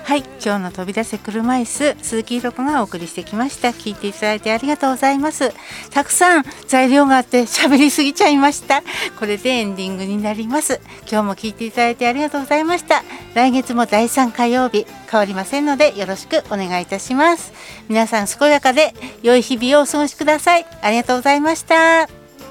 はい、今日の飛び出せ車椅子、鈴木ひろ子がお送りしてきました。聞いていただいてありがとうございます。たくさん材料があって喋りすぎちゃいました。これでエンディングになります。今日も聞いていただいてありがとうございました。来月も第3火曜日変わりませんのでよろしくお願いいたします。皆さん健やかで良い日々をお過ごしください。ありがとうございました。